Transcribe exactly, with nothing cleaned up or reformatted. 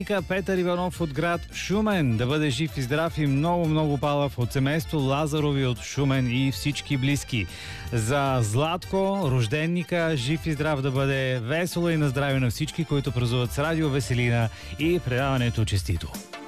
Петър Иванов от град Шумен. Да бъде жив и здрав и много-много палав от семейство Лазарови от Шумен и всички близки. За Златко, рожденника, жив и здрав да бъде, весело и на здраве на всички, които празнуват с Радио Веселина и предаването честито.